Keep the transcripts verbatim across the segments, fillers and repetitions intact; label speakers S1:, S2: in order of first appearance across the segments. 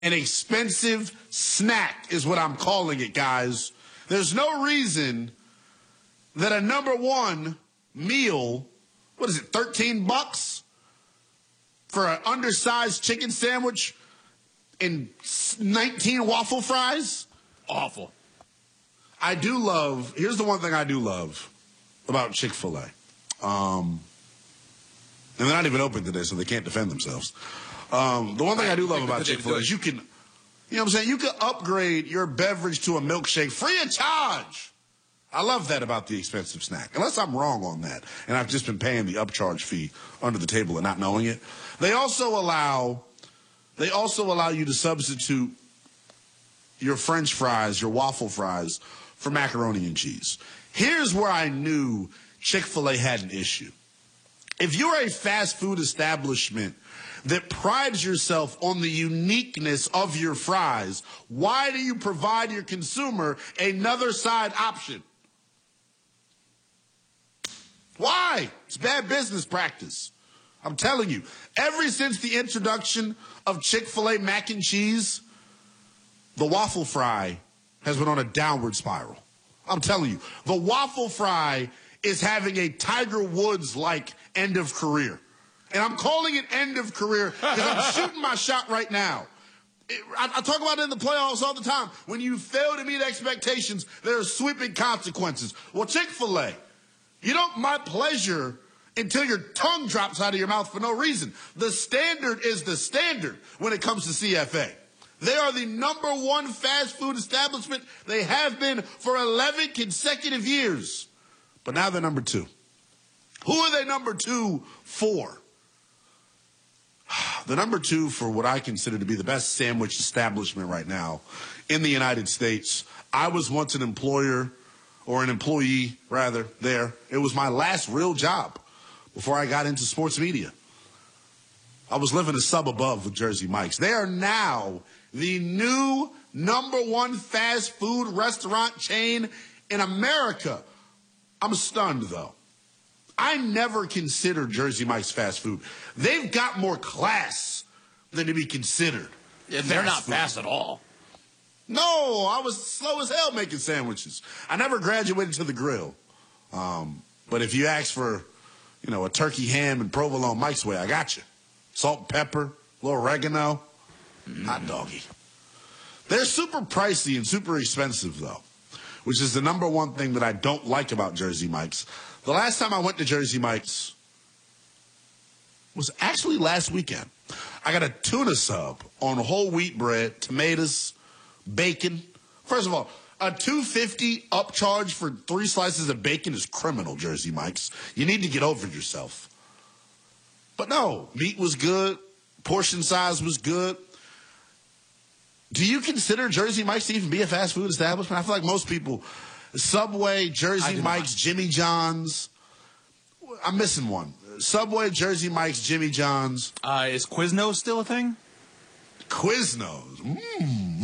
S1: An expensive snack is what I'm calling it, guys. There's no reason that a number one meal, what is it, thirteen bucks for an undersized chicken sandwich and nineteen waffle fries?
S2: Awful.
S1: I do love, here's the one thing I do love about Chick-fil-A. Um, and they're not even open today, so they can't defend themselves. Um, the one thing I do love about Chick-fil-A is you can, you know what I'm saying? You can upgrade your beverage to a milkshake free of charge. I love that about the expensive snack. Unless I'm wrong on that, and I've just been paying the upcharge fee under the table and not knowing it. They also allow, they also allow you to substitute your French fries, your waffle fries, for macaroni and cheese. Here's where I knew Chick-fil-A had an issue. If you're a fast food establishment that prides yourself on the uniqueness of your fries, why do you provide your consumer another side option? Why? It's bad business practice. I'm telling you, ever since the introduction of Chick-fil-A mac and cheese, the waffle fry has been on a downward spiral. I'm telling you, the waffle fry is having a Tiger Woods-like end of career. And I'm calling it end of career because I'm shooting my shot right now. It, I, I talk about it in the playoffs all the time. When you fail to meet expectations, there are sweeping consequences. Well, Chick-fil-A, you don't my pleasure until your tongue drops out of your mouth for no reason. The standard is the standard when it comes to C F A. They are the number one fast food establishment. They have been for eleven consecutive years. But now they're number two. Who are they number two for? The number two for what I consider to be the best sandwich establishment right now in the United States. I was once an employer, or an employee, rather, there. It was my last real job before I got into sports media. I was living a sub above with Jersey Mike's. They are now the new number one fast food restaurant chain in America. I'm stunned, though. I never considered Jersey Mike's fast food. They've got more class than to be considered.
S2: Yeah, they're not
S1: food.
S2: fast at all.
S1: No, I was slow as hell making sandwiches. I never graduated to the grill. Um, but if you ask for, you know, a turkey ham and provolone Mike's way, I got you. Salt and pepper, a little oregano, mm. hot doggy. They're super pricey and super expensive, though, which is the number one thing that I don't like about Jersey Mike's. The last time I went to Jersey Mike's was actually last weekend. I got a tuna sub on whole wheat bread, tomatoes, bacon. First of all, a two dollars and fifty cents upcharge for three slices of bacon is criminal, Jersey Mike's. You need to get over yourself. But no, meat was good. Portion size was good. Do you consider Jersey Mike's to even be a fast food establishment? I feel like most people, Subway, Jersey Mike's, Jimmy John's. I'm missing one. Subway, Jersey Mike's, Jimmy John's.
S2: Uh, is Quiznos still a thing?
S1: Quiznos. Mmm.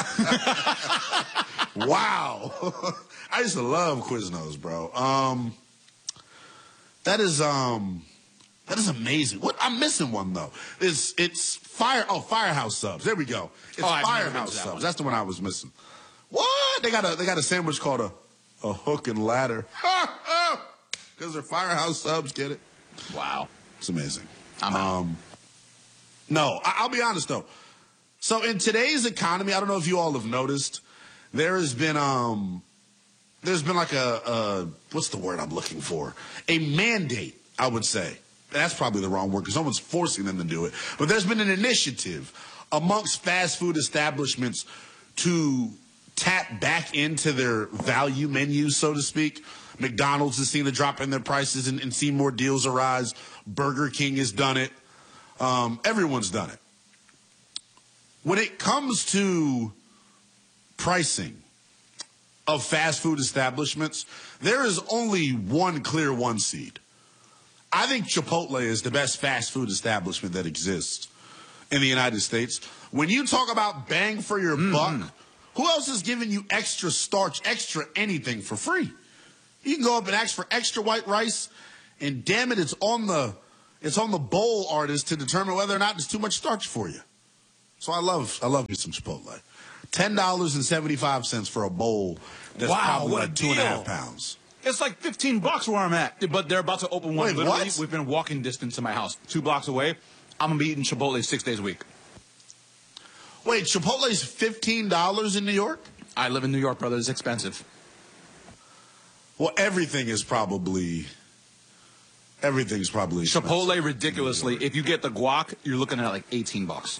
S1: Wow. I used to love Quiznos, bro. Um, that is um, that is amazing. What I'm missing one though. It's it's fire. Oh, Firehouse Subs. There we go. It's
S2: oh,
S1: Firehouse
S2: that
S1: Subs.
S2: one.
S1: That's the one I was missing. What? They got a they got a sandwich called a a hook and ladder. Because they're Firehouse Subs. Get it?
S2: Wow.
S1: It's amazing.
S2: I'm out.
S1: Um, no, I, I'll be honest though. So in today's economy, I don't know if you all have noticed, there has been um, there's been like a, a what's the word I'm looking for? A mandate, I would say. That's probably the wrong word because no one's forcing them to do it. But there's been an initiative amongst fast food establishments to tap back into their value menus, so to speak. McDonald's has seen a drop in their prices and, and seen more deals arise. Burger King has done it. Um, everyone's done it. When it comes to pricing of fast food establishments, there is only one clear one seed. I think Chipotle is the best fast food establishment that exists in the United States. When you talk about bang for your mm-hmm. buck, who else is giving you extra starch, extra anything for free? You can go up and ask for extra white rice, and damn it, it's on the it's on the bowl artist to determine whether or not there's too much starch for you. So I love I love me some Chipotle. ten dollars and seventy-five cents for a bowl that's
S2: Wow,
S1: probably
S2: what a
S1: like two and a half
S2: deal.
S1: pounds.
S2: It's like fifteen bucks where I'm at. But they're about to open one.
S1: Wait,
S2: Literally,
S1: what?
S2: We've been walking distance to my house. Two blocks away. I'm going to be eating Chipotle six days a week.
S1: Wait, Chipotle's fifteen dollars in New York?
S2: I live in New York, brother. It's expensive.
S1: Well, everything is probably everything's probably expensive
S2: Chipotle,
S1: in
S2: ridiculously.
S1: New York.
S2: If you get the guac, you're looking at like eighteen bucks.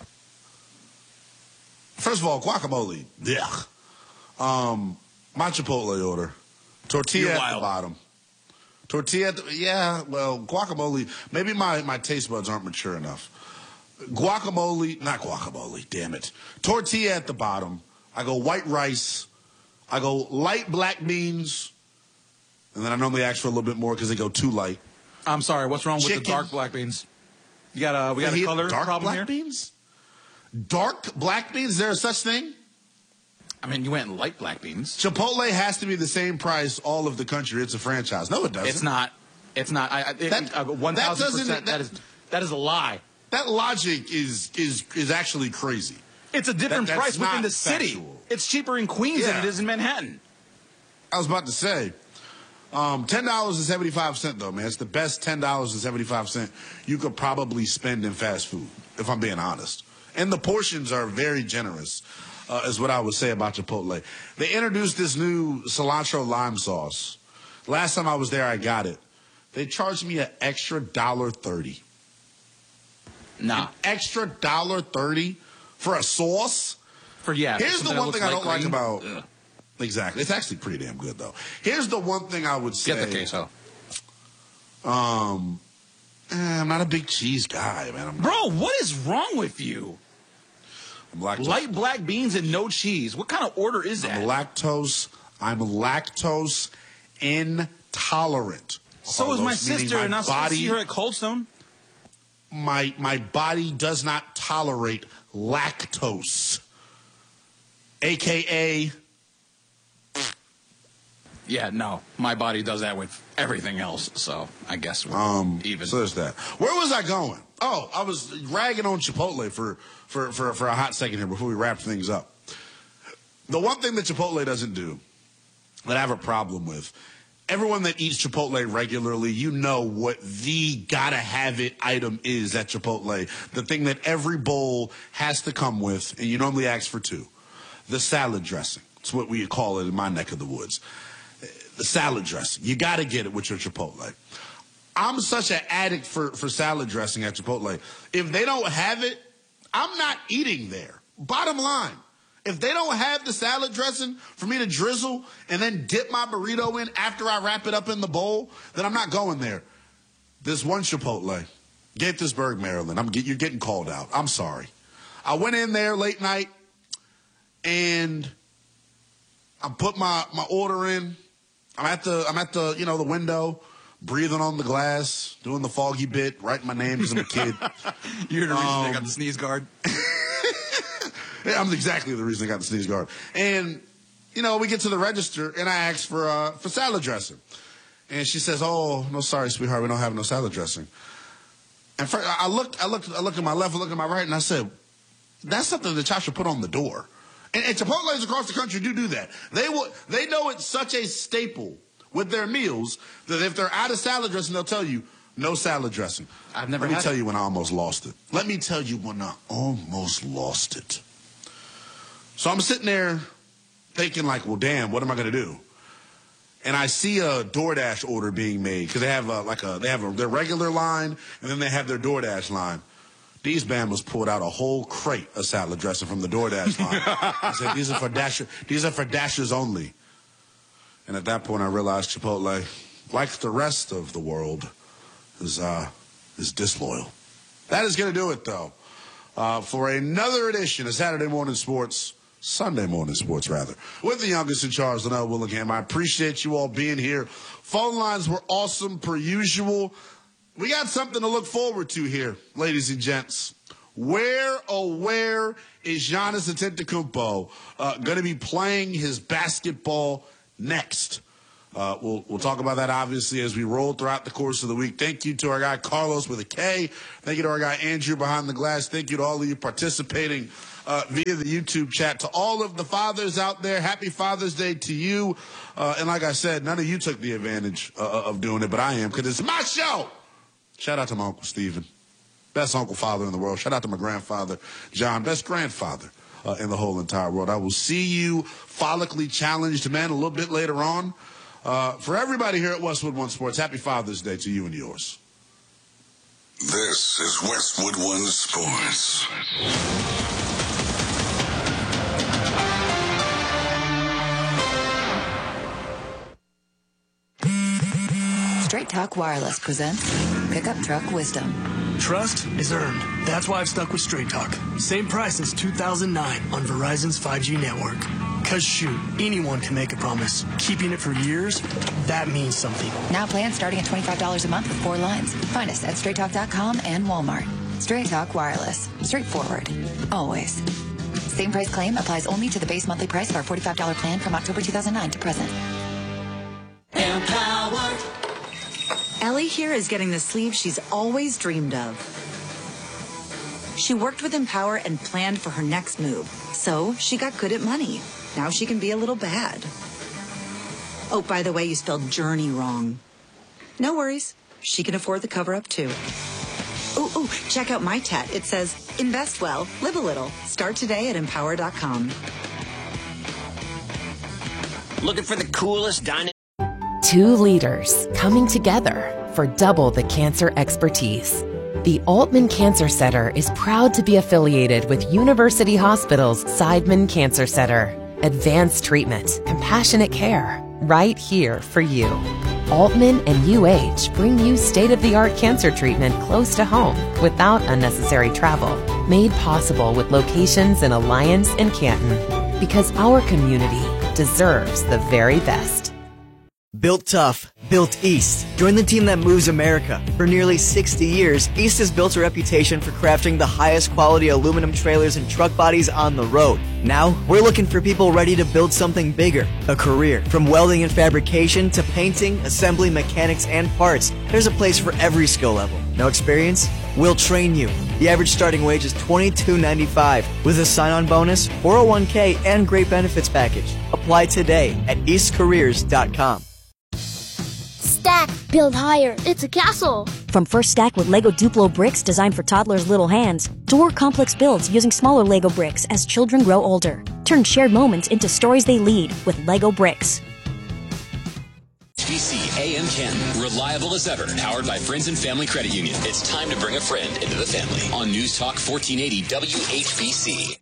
S1: First of all, guacamole. Yeah. Um, my Chipotle order. Tortilla
S2: You're
S1: at
S2: wild.
S1: the bottom. Tortilla at the, yeah, well, guacamole. Maybe my, my taste buds aren't mature enough. Guacamole, not guacamole, damn it. Tortilla at the bottom. I go white rice. I go light black beans. And then I normally ask for a little bit more because they go too light.
S2: I'm sorry. What's wrong with
S1: Chicken.
S2: the dark black beans? You got a we got a
S1: He-
S2: color
S1: dark
S2: problem
S1: black
S2: here.
S1: beans? Dark black beans? Is there a such thing?
S2: I mean, you went light black beans.
S1: Chipotle has to be the same price all of the country. It's a franchise. No, it doesn't.
S2: It's not. It's not. I, I,
S1: That-
S2: uh, One thousand
S1: that
S2: percent.
S1: doesn't-
S2: That is that is a lie.
S1: That logic is is is actually crazy.
S2: It's a different
S1: That- that's
S2: price within
S1: not
S2: the city.
S1: factual.
S2: It's cheaper in Queens than
S1: Yeah.
S2: it is in Manhattan.
S1: I was about to say, um, ten dollars and seventy five cent though, man. It's the best ten dollars and seventy five cent you could probably spend in fast food, if I'm being honest. And the portions are very generous, uh, is what I would say about Chipotle. They introduced this new cilantro lime sauce. Last time I was there, I got it. They charged me an extra dollar thirty.
S2: Nah.
S1: Extra dollar thirty for a sauce.
S2: For yeah.
S1: Here's the
S2: something that
S1: one
S2: looks
S1: thing I
S2: light
S1: don't like
S2: green.
S1: about.
S2: Ugh.
S1: Exactly, it's actually pretty damn good though. Here's the one thing I would say.
S2: Get the queso,
S1: Um, eh, I'm not a big cheese guy, man. I'm,
S2: bro. What is wrong with you?
S1: I'm lactose.
S2: Light black beans and no cheese. What kind of order is that?
S1: I'm lactose. I'm lactose intolerant.
S2: so is my
S1: Carlos, meaning
S2: sister,
S1: my
S2: and I
S1: body,
S2: see her at Cold Stone.
S1: my my body does not tolerate lactose, aka
S2: Yeah, no. My body does that with everything else. So I guess we're
S1: um.
S2: even.
S1: So there's that. Where was I going? Oh, I was ragging on Chipotle for for for for a hot second here before we wrap things up. The one thing that Chipotle doesn't do that I have a problem with, everyone that eats Chipotle regularly, you know what the gotta have it item is at Chipotle. The thing that every bowl has to come with, and you normally ask for two. The salad dressing. It's what we call it in my neck of the woods. The salad dressing. You gotta get it with your Chipotle. I'm such an addict for, for salad dressing at Chipotle. If they don't have it, I'm not eating there. Bottom line. If they don't have the salad dressing for me to drizzle and then dip my burrito in after I wrap it up in the bowl, then I'm not going there. There's one Chipotle, Gaithersburg, Maryland. I'm get, you're getting called out. I'm sorry. I went in there late night and I put my, my order in. I'm at the I'm at the you know the window, breathing on the glass, doing the foggy bit, writing my name because I'm a kid.
S2: You're the reason
S1: Um,
S2: they got the sneeze guard.
S1: Yeah, I'm exactly the reason I got the sneeze guard. And, you know, we get to the register, and I ask for uh, for salad dressing. And she says, oh, no, sorry, sweetheart, we don't have no salad dressing. And for, I looked, I looked, I looked at my left, I looked at my right, and I said, that's something that y'all should put on the door. And, and Chipotle's across the country do do that. They will, they know it's such a staple with their meals that if they're out of salad dressing, they'll tell you, no salad dressing.
S2: I've never
S1: Let me
S2: had
S1: tell
S2: it.
S1: you when I almost lost it. Let me tell you when I almost lost it. So I'm sitting there thinking like, well, damn, what am I going to do? And I see a DoorDash order being made because they have a, like a, they have a, their regular line and then they have their DoorDash line. These Bambas pulled out a whole crate of salad dressing from the DoorDash line. I said, these are for Dasher, these are for Dashers only. And at that point, I realized Chipotle, like the rest of the world, is uh, is disloyal. That is going to do it, though, uh, for another edition of Saturday Morning Sports, Sunday Morning Sports, rather, with the youngest in charge, Linnell Willingham. I appreciate you all being here. Phone lines were awesome, per usual. We got something to look forward to here, ladies and gents. Where, oh, where is Giannis Antetokounmpo uh, going to be playing his basketball next? Uh, we'll we'll talk about that, obviously, as we roll throughout the course of the week. Thank you to our guy Carlos with a K. Thank you to our guy Andrew behind the glass. Thank you to all of you participating uh, via the YouTube chat. To all of the fathers out there, happy Father's Day to you. Uh, and like I said, none of you took the advantage uh, of doing it, but I am, because it's my show. Shout out to my Uncle Steven. Best uncle father in the world. Shout out to my grandfather, John. Best grandfather uh, in the whole entire world. I will see you follically challenged men a little bit later on. Uh, for everybody here at Westwood One Sports, happy Father's Day to you and yours.
S3: This is Westwood One Sports.
S4: Straight Talk Wireless presents Pickup Truck Wisdom.
S5: Trust is earned. That's why I've stuck with Straight Talk. Same price since two thousand nine on Verizon's five G network. Cause shoot, anyone can make a promise. Keeping it for years, that means something.
S4: Now plans starting at twenty-five dollars a month with four lines. Find us at straight talk dot com and Walmart. Straight Talk Wireless. Straightforward. Always. Same price claim applies only to the base monthly price of our forty-five dollars plan from October two thousand nine to present.
S6: Empowered. Ellie here is getting the sleeve she's always dreamed of. She worked with Empower and planned for her next move. So she got good at money. Now she can be a little bad. Oh, by the way, you spelled journey wrong. No worries. She can afford the cover-up, too. Ooh, ooh, check out my tat. It says, invest well, live a little. Start today at empower dot com.
S7: Looking for the coolest dynamic...
S8: Two leaders coming together for double the cancer expertise. The Altman Cancer Center is proud to be affiliated with University Hospital's Seidman Cancer Center. Advanced treatment, compassionate care, right here for you. Altman and U H bring you state-of-the-art cancer treatment close to home without unnecessary travel. Made possible with locations in Alliance and Canton. Because our community deserves the very best.
S9: Built tough, built East. Join the team that moves America. For nearly sixty years, East has built a reputation for crafting the highest quality aluminum trailers and truck bodies on the road. Now, we're looking for people ready to build something bigger. A career. From welding and fabrication to painting, assembly, mechanics, and parts. There's a place for every skill level. No experience? We'll train you. The average starting wage is twenty-two ninety-five with a sign-on bonus, four oh one k, and great benefits package. Apply today at east careers dot com.
S10: Stack, build higher. It's a castle.
S11: From first stack with Lego Duplo bricks designed for toddlers' little hands, to more complex builds using smaller Lego bricks as children grow older. Turn shared moments into stories they lead with Lego bricks.
S12: H B C A M ten, reliable as ever, powered by Friends and Family Credit Union. It's time to bring a friend into the family on News Talk fourteen eighty W H B C.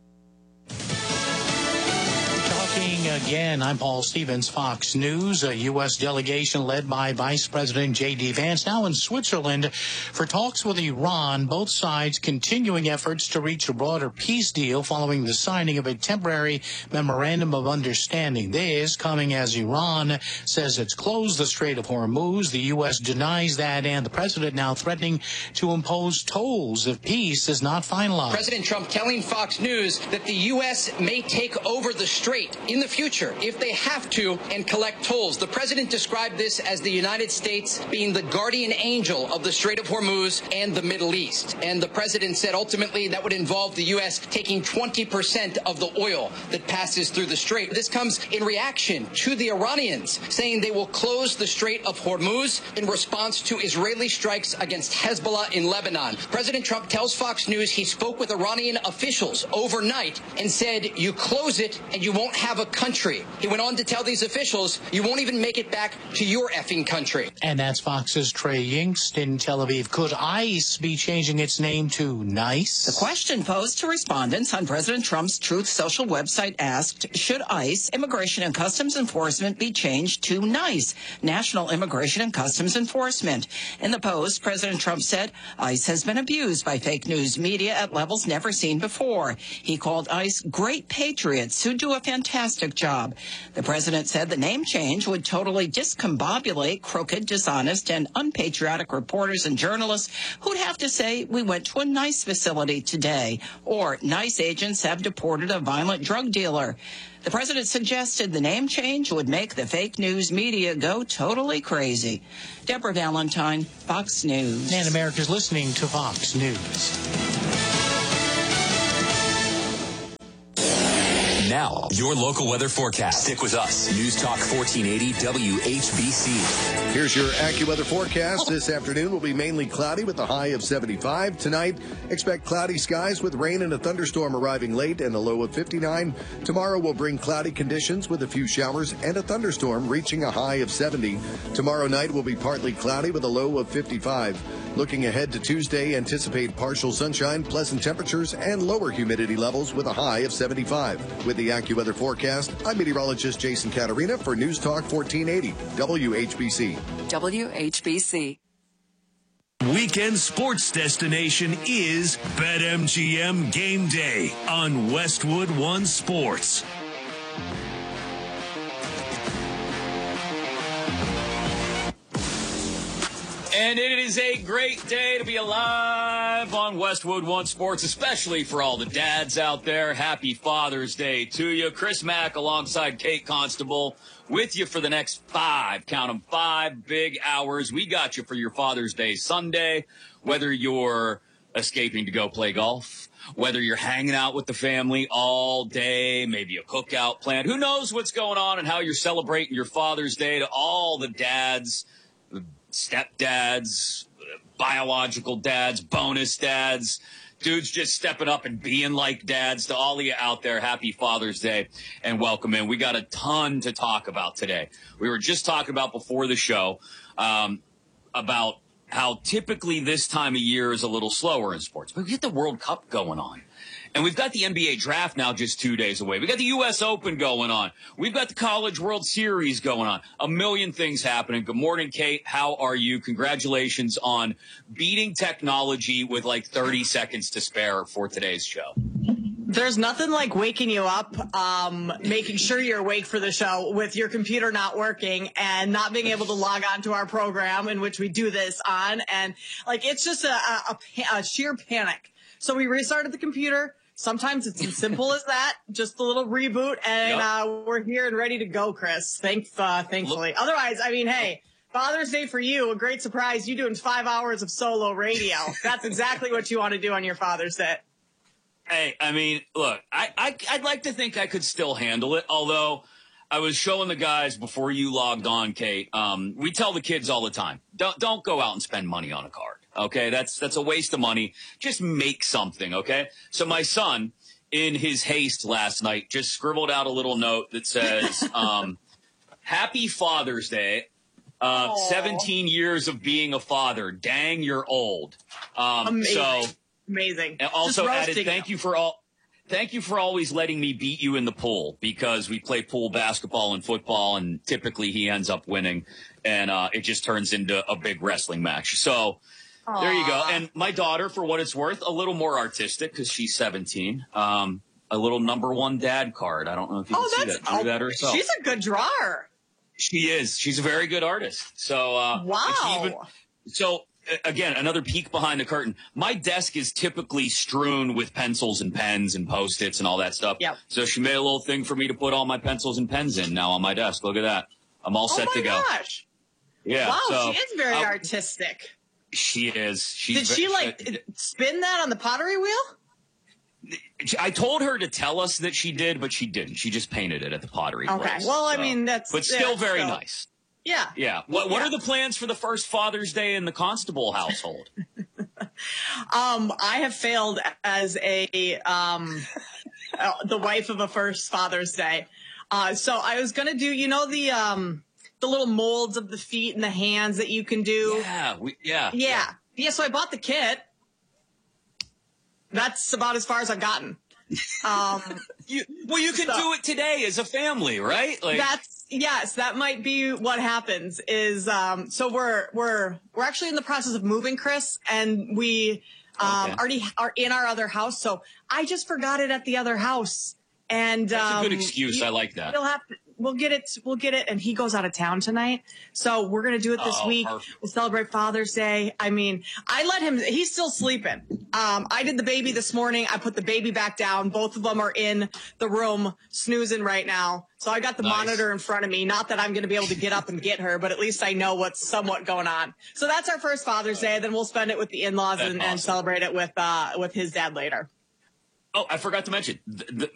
S13: Again, I'm Paul Stevens, Fox News. A U S delegation led by Vice President J D. Vance now in Switzerland for talks with Iran, both sides continuing efforts to reach a broader peace deal following the signing of a temporary memorandum of understanding. This coming as Iran says it's closed the Strait of Hormuz. The U S denies that, and the president now threatening to impose tolls if peace is not finalized.
S14: President Trump telling Fox News that the U S may take over the strait in the future if they have to and collect tolls. The president described this as the United States being the guardian angel of the Strait of Hormuz and the Middle East. And the president said ultimately that would involve the U S taking twenty percent of the oil that passes through the strait. This comes in reaction to the Iranians saying they will close the Strait of Hormuz in response to Israeli strikes against Hezbollah in Lebanon. President Trump tells Fox News he spoke with Iranian officials overnight and said, you close it and you won't have a country. He went on to tell these officials, you won't even make it back to your effing country.
S13: And that's Fox's Trey Yingst in Tel Aviv. Could ICE be changing its name to NICE?
S15: The question posed to respondents on President Trump's Truth Social website asked, should ICE, Immigration and Customs Enforcement, be changed to NICE, National Immigration and Customs Enforcement? In the post, President Trump said ICE has been abused by fake news media at levels never seen before. He called ICE great patriots who do a fantastic job job. The president said the name change would totally discombobulate crooked, dishonest, and unpatriotic reporters and journalists who'd have to say we went to a nice facility today, or nice agents have deported a violent drug dealer. The president suggested the name change would make the fake news media go totally crazy. Deborah Valentine, Fox News.
S13: And America's listening to Fox News.
S12: Now, your local weather forecast. Stick with us. News Talk fourteen eighty W H B C.
S16: Here's your AccuWeather forecast. This afternoon will be mainly cloudy with a high of seventy-five. Tonight, expect cloudy skies with rain and a thunderstorm arriving late and a low of fifty-nine. Tomorrow will bring cloudy conditions with a few showers and a thunderstorm reaching a high of seventy. Tomorrow night will be partly cloudy with a low of fifty-five. Looking ahead to Tuesday, anticipate partial sunshine, pleasant temperatures, and lower humidity levels with a high of seventy-five. With the AccuWeather forecast, I'm meteorologist Jason Caterina for News Talk fourteen eighty W H B C.
S17: W H B C.
S18: Weekend sports destination is BetMGM Game Day on Westwood One Sports.
S2: And it is a great day to be alive on Westwood One Sports, especially for all the dads out there. Happy Father's Day to you. Chris Mack alongside Kate Constable with you for the next five, count them, five big hours. We got you for your Father's Day Sunday, whether you're escaping to go play golf, whether you're hanging out with the family all day, maybe a cookout planned. Who knows what's going on and how you're celebrating your Father's Day. To all the dads, stepdads, biological dads, bonus dads, dudes just stepping up and being like dads. To all of you out there, happy Father's Day and welcome in. We got a ton to talk about today. We were just talking about before the show um, about how typically this time of year is a little slower in sports. But we get the World Cup going on. And we've got the N B A draft now just two days away. We've got the U S Open going on. We've got the College World Series going on. A million things happening. Good morning, Kate. How are you? Congratulations on beating technology with like thirty seconds to spare for today's show.
S19: There's nothing like waking you up, um, making sure you're awake for the show with your computer not working and not being able to log on to our program in which we do this on. And like, it's just a, a, a sheer panic. So we restarted the computer. Sometimes it's as simple as that, just a little reboot, and yep. uh, we're here and ready to go, Chris. Thank, uh, thankfully. Look. Otherwise, I mean, hey, Father's Day for you, a great surprise. You doing five hours of solo radio. That's exactly what you want to do on your Father's Day.
S2: Hey, I mean, look, I, I, I'd like to think I could still handle it, although I was showing the guys before you logged on, Kate. Um, we tell the kids all the time, don't don't go out and spend money on a card. Okay, that's that's a waste of money. Just make something, okay? So my son, in his haste last night, just scribbled out a little note that says, um, Happy Father's Day. Uh, seventeen years of being a father. Dang, you're old. Um,
S19: Amazing.
S2: So,
S19: Amazing.
S2: And also added, thank you for all. Thank you for always letting me beat you in the pool, because we play pool basketball and football, and typically he ends up winning, and uh, it just turns into a big wrestling match. So Aww. There you go. And my daughter, for what it's worth, a little more artistic because she's seventeen. Um, a little number one dad card. I don't know if you can
S19: oh,
S2: see that. Drew
S19: oh,
S2: that herself.
S19: She's a good drawer.
S2: She is. She's a very good artist. So uh,
S19: wow.
S2: Even, so. Again, another peek behind the curtain. My desk is typically strewn with pencils and pens and Post-its and all that stuff.
S19: Yep.
S2: So she made a little thing for me to put all my pencils and pens in now on my desk. Look at that. I'm all set
S19: oh
S2: to go.
S19: Oh, my gosh.
S2: Yeah.
S19: Wow,
S2: so,
S19: she is very
S2: uh,
S19: artistic.
S2: She is. She's
S19: Did she, like,
S2: uh,
S19: spin that on the pottery wheel?
S2: I told her to tell us that she did, but she didn't. She just painted it at the pottery
S19: Okay.
S2: place.
S19: Well, I
S2: so.
S19: mean, that's...
S2: But still
S19: yeah,
S2: very
S19: still.
S2: nice.
S19: Yeah.
S2: Yeah. What What
S19: yeah.
S2: are the plans for the first Father's Day in the Constable household?
S19: um, I have failed as a um, uh, the wife of a first Father's Day. Uh, so I was gonna do, you know, the um, the little molds of the feet and the hands that you can do.
S2: Yeah. We, yeah.
S19: Yeah. Yeah. Yeah. So I bought the kit. That's about as far as I've gotten. Um,
S2: you, well, you can so, do it today as a family, right? Like
S19: that's yes, that might be what happens. Is um, so we're we're we're actually in the process of moving, Chris, and we um,
S2: okay.
S19: already are in our other house. So I just forgot it at the other house, And
S2: That's
S19: um,
S2: a good excuse. I like that.
S19: He'll have to, we'll get it. We'll get it. And he goes out of town tonight. So we're going to do it this
S2: Oh,
S19: week.
S2: perfect.
S19: We'll celebrate Father's Day. I mean, I let him, he's still sleeping. Um, I did the baby this morning. I put the baby back down. Both of them are in the room snoozing right now. So I got the
S2: Nice.
S19: monitor in front of me. Not that I'm going to be able to get up and get her, but at least I know what's somewhat going on. So that's our first Father's Day. Then we'll spend it with the in-laws
S2: That's
S19: and,
S2: awesome.
S19: and celebrate it with, uh, with his dad later.
S2: Oh, I forgot to mention. The, the,